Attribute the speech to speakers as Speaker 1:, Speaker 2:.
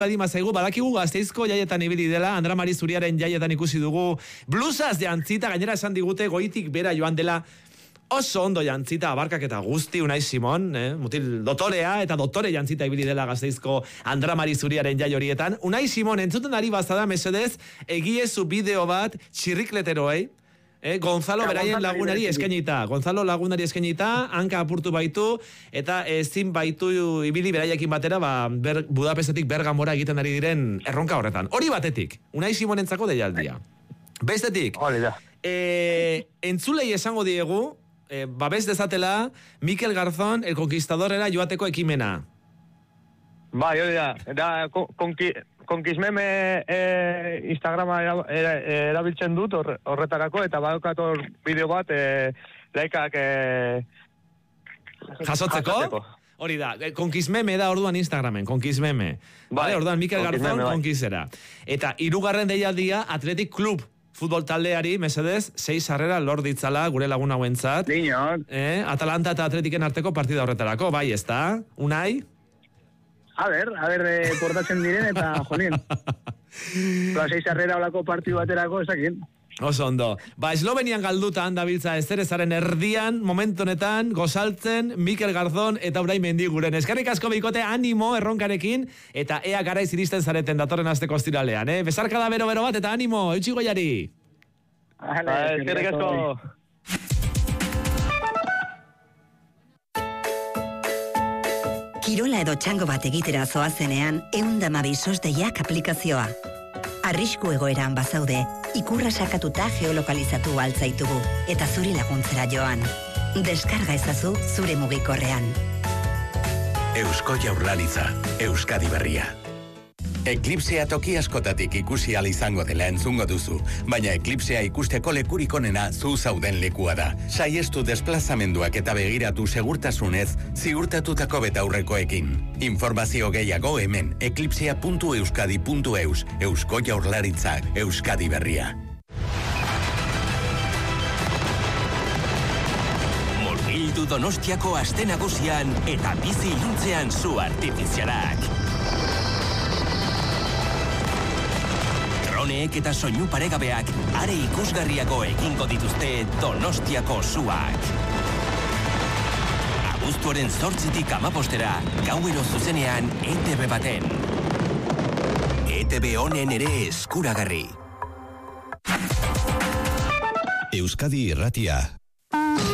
Speaker 1: Zaigu, badakigu Gasteizko jaietan ibili dela, Andra Mari Zuriaren jaietan ikusi dugu blusaz jantzita, gainera esan digute goitik bera joan dela oso ondo jantzita, abarkak eta guzti, Unai Simon, mutil dotorea eta dotore jantzita ibili dela Gasteizko Andra Mari Zuriaren jai horietan. Unai Simon, entzuten ari bazada mesedez, egiezu bideo bat txirrikleteroei, Gonzalo beraien lagunari eskainita. Gonzalo lagunari eskainita, hanka apurtu baitu, eta ezin baitu ibili beraiekin batera, Budapestetik Bergamora egiten ari diren erronka horretan. Hori batetik, Unai Simonentzako deialdia. Bestetik, entzulei esango diegu, babes dezatela Mikel Garzón, el conquistadorera joateko ekimena.
Speaker 2: Bai, hori da, konkismeme Instagrama erabiltzen dut horretarako, eta badokator bideo bat laikak
Speaker 1: jasotzeko? Hori da, konkismeme da orduan Instagramen, konkismeme. Vale, orduan Mikel Garzón konkisera. Eta hirugarren deialdia Athletic Club futbol taldeari, mesedez, 6 sarrera lor ditzala gure lagun hauentzat. Atalanta eta Atletiken arteko partida horretarako, bai, ezta? Unai?
Speaker 3: A ver, portatzen diren eta jolien. 6 sarrera olako partidu baterako, ezakin.
Speaker 1: Oso ondo. Eslovenian galduta handabiltza ezerezaren erdian, momentu honetan, gozaltzen, Mikel Garzón eta Unai Mendiguren. Eskerrik asko bikote, animo erronkarekin, eta ea garaiz iristen zareten datorren asteko ostiralean, Besarkada bero bat, eta animo, eutxi goiari.
Speaker 2: Eskerrik asko.
Speaker 4: Kirola edo txango bat egitera zoazenean, 112 SOS-deiak aplikazioa. Arrisku egoeran bazaude, ikurra sakatuta geolokalizatu altzaitugu, eta zuri laguntzera joan. Deskarga ezazu zure mugikorrean.
Speaker 5: Eusko Jaurlaritza, Euskadi Berria. Eklipsea toki askotatik ikusi ahal izango dela entzungo duzu, baina eklipsea ikusteko lekurik onena zu zauden lekua da. Saiestu desplazamenduak eta begiratu segurtasunez ziurtatutako betaurrekoekin. Informazio gehiago hemen eklipsea.euskadi.eus. Eusko Jaurlaritzak, Euskadi Berria. Murgildu Donostiako aste nagusian eta bizi iluntzean zu artifizialak. Droneek eta soinu paregabeak are ikusgarriago egingo dituzte Donostiako zuak. Abuztuaren 8-tik 15-era, gauero zuzenean ETV baten. ETV honen ere eskuragarri. Euskadi Irratia.